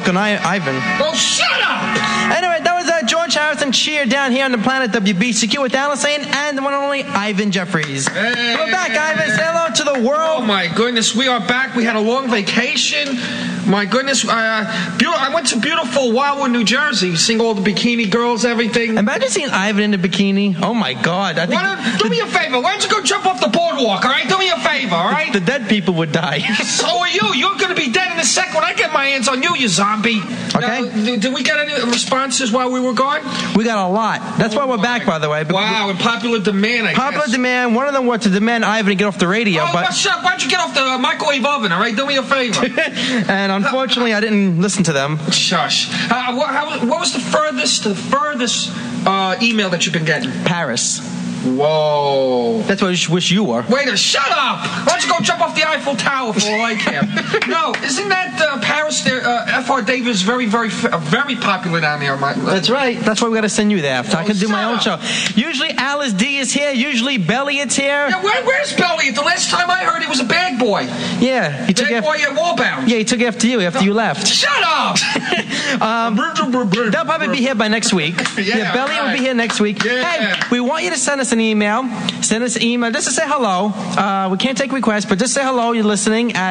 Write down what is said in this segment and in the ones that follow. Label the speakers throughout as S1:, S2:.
S1: on Ivan.
S2: Oh, shut up!
S1: Anyway, that was George Harrison Cheer down here on the planet WBCQ with Alan Sane and the one and only Ivan Jeffries.
S2: Hey.
S1: We're back, Ivan. Say hello to the world.
S2: Oh, my goodness. We are back. We had a long vacation. My goodness. I went to beautiful Wildwood, New Jersey, seeing all the bikini girls, everything.
S1: Imagine seeing Ivan in a bikini. Oh, my God.
S2: Do me a favor. Why don't you go jump off the boardwalk, all right? Do me a favor, all right?
S1: The dead people would die.
S2: So are you. You're going to be dead in a second when I get my hands on you, you zombie.
S1: Okay.
S2: Did we get any responses while we were gone?
S1: We got a lot. That's why we're back, by the way.
S2: Wow, and popular demand, I guess.
S1: Popular demand. One of them was to demand Ivan to get off the radio.
S2: Oh,
S1: but
S2: shut up. Why don't you get off the microwave oven, all right? Do me a favor.
S1: And unfortunately, I didn't listen to them.
S2: Shush. What was the furthest email that you've been getting?
S1: Paris.
S2: Whoa.
S1: That's what I wish you were.
S2: Wait a shut up! Why don't you go jump off the Eiffel Tower for all I care? No, isn't that Paris there? F.R. Davis very, very, very popular down there.
S1: That's right. That's why we got to send you there. So I can do my own show. Usually Alice D is here. Usually Belliot's here.
S2: Yeah, where's Belliot? The last time I heard he was a bad boy.
S1: Yeah. He took
S2: bad boy at Wallbound.
S1: Yeah, he took after you you left.
S2: Shut up!
S1: They'll probably be here by next week. Yeah, Belliot will be here next week.
S2: Yeah.
S1: Hey, we want you to send us an email. Send us an email just to say hello. We can't take requests, but just say hello. You're listening at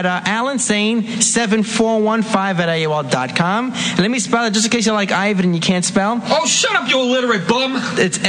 S1: AlanSane7415@AOL.com. And let me spell it just in case you're like Ivan and you can't spell.
S2: Oh, shut up, you illiterate bum.
S1: It's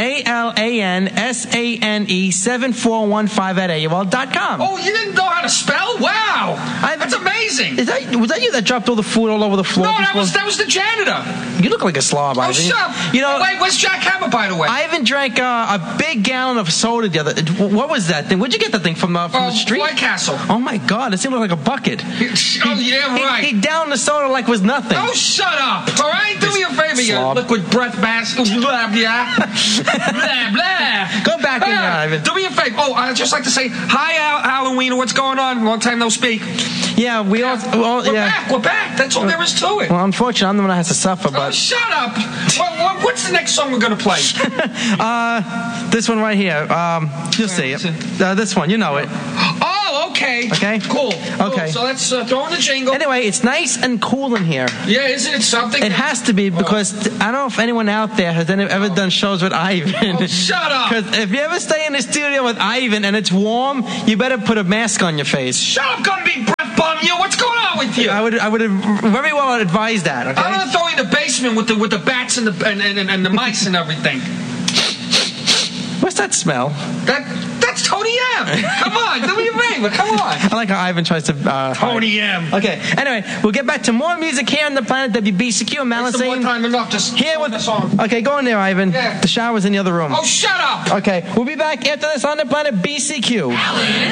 S1: ALANSANE7415@AOL.com.
S2: Oh, you didn't know how to spell? Wow. That's amazing.
S1: Was that you that dropped all the food all over the floor?
S2: No, that was the janitor.
S1: You look like a slob, Ivan.
S2: Oh, shut up.
S1: You know,
S2: wait, where's Jack Hammer, by the way?
S1: Ivan drank a big gallon of soda the other. What was that thing? Where'd you get that thing from the street?
S2: White Castle.
S1: Oh my God! It seemed like a bucket.
S2: Oh yeah, right.
S1: He downed the soda like it was nothing.
S2: Oh, shut up! All right, do me a favor, you liquid breath mask. Blah blah blah blah.
S1: Go back in there, Ivan.
S2: Do me a favor. Oh, I'd just like to say hi, Halloween. What's going on? Long time no speak.
S1: Yeah, we're
S2: back. We're back. That's all there is to it.
S1: Well, unfortunately, I'm the one that has to suffer. But
S2: shut up. What's the next song we're gonna play?
S1: This one right here. You'll see it. This one, you know it.
S2: Oh, okay.
S1: Okay.
S2: Cool.
S1: Okay.
S2: So let's throw in the jingle.
S1: Anyway, it's nice and cool in here.
S2: Yeah, isn't it something?
S1: It has to be because I don't know if anyone out there has ever done shows with Ivan.
S2: Oh, shut up.
S1: Because if you ever stay in the studio with Ivan and it's warm, you better put a mask on your face.
S2: Shut up, Gumby breath bomb you. What's going on with you?
S1: I would very well advise that. Okay.
S2: I'm gonna throw you in the basement with the bats and the mice and everything.
S1: What's that smell?
S2: That's Tony M. Come on, do me a favor. Come on.
S1: I like how Ivan tries to.
S2: Tony M.
S1: Okay. Anyway, we'll get back to more music here on the planet WBCQ. I'm Alan Sane.
S2: One time enough. Just
S1: here with
S2: the song.
S1: Okay, go in there, Ivan.
S2: Yeah.
S1: The shower's in the other room.
S2: Oh, shut up.
S1: Okay, we'll be back after this on the planet BCQ.
S3: Alan.